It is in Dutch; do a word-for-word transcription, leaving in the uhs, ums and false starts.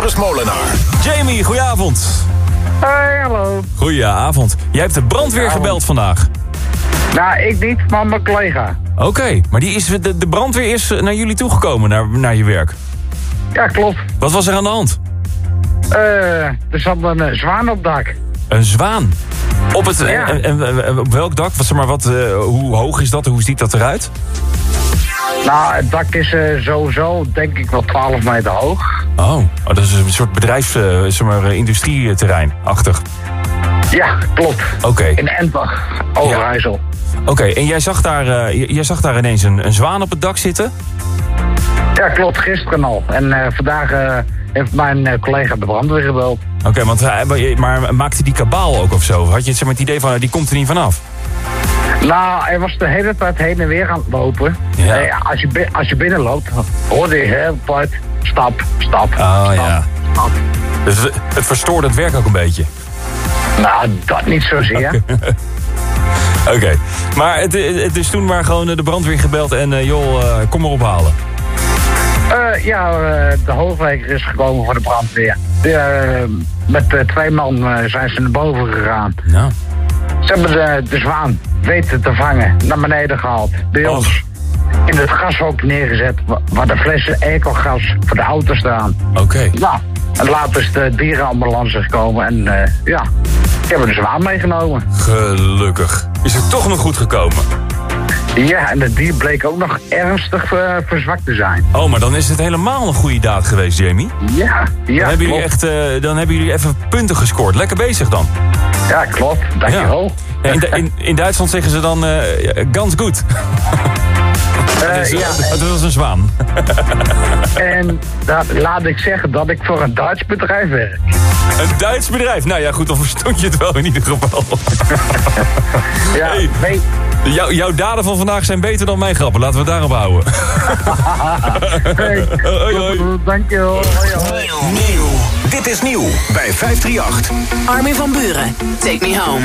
Floris Molenaar. Jamie, goedenavond. Hoi, hallo. Goedenavond. Jij hebt de brandweer gebeld vandaag. Nou, ik niet, maar mijn collega. Oké, okay, maar die is, de, de brandweer is naar jullie toegekomen, naar, naar je werk. Ja, klopt. Wat was er aan de hand? Uh, er zat een uh, zwaan op het dak. Een zwaan? Op, het, ja. en, en, en, op welk dak? Zeg maar, wat, uh, hoe hoog is dat en hoe ziet dat eruit? Nou, het dak is uh, sowieso, denk ik, wel twaalf meter hoog. Oh, oh dat is een soort bedrijfs, uh, zeg maar, uh, industrieterrein-achtig. Ja, klopt. Oké. Okay. In Entbach, Overijssel. Ja. Oké, okay, en jij zag, daar, uh, jij zag daar ineens een, een zwaan op het dak zitten? Ja, klopt, gisteren al. En uh, vandaag uh, heeft mijn uh, collega de brandweer gebeld. Oké, okay, want uh, maar maakte die kabaal ook of zo? Had je zeg maar, het idee van, die komt er niet vanaf? Nou, hij was de hele tijd heen en weer aan het lopen. Ja. Hey, als, je, als je binnenloopt, hoorde je heel tijd stap, stap, oh, stap, ja. stap. Dus het, het verstoorde het werk ook een beetje? Nou, dat niet zozeer. Oké, okay. Maar het, het is toen maar gewoon de brandweer gebeld en uh, joh, uh, kom maar ophalen. Uh, ja, uh, de hoofdwerker is gekomen voor de brandweer. De, uh, met uh, twee man uh, zijn ze naar boven gegaan. Nou. Ze hebben de, de zwaan weten te vangen, naar beneden gehaald. Bij Och. ons in het gashok neergezet, waar de flessen ecogas voor de auto staan. Oké. Okay. Nou, en later is de dierenambulance gekomen en uh, ja, ik heb de zwaan meegenomen. Gelukkig. Is het toch nog goed gekomen? Ja, en het dier bleek ook nog ernstig uh, verzwakt te zijn. Oh, maar dan is het helemaal een goede daad geweest, Jamie. Ja, ja, dan hebben jullie klopt. echt, uh, dan hebben jullie even punten gescoord. Lekker bezig dan. Ja, klopt. Dankjewel. Ja. In, in, in Duitsland zeggen ze dan uh, ganz goed. Uh, dat, is, ja. dat was een zwaan. En dat, laat ik zeggen dat ik voor een Duits bedrijf werk. Een Duits bedrijf? Nou ja, goed, dan verstond je het wel in ieder geval. Ja, hey, weet... jou, jouw daden van vandaag zijn beter dan mijn grappen. Laten we het daarop houden. Hey, hoi, hoi. Dankjewel. Hoi, hoi. Nieuw. Dit is nieuw bij vijf drie acht. Armin van Buuren, Take Me Home.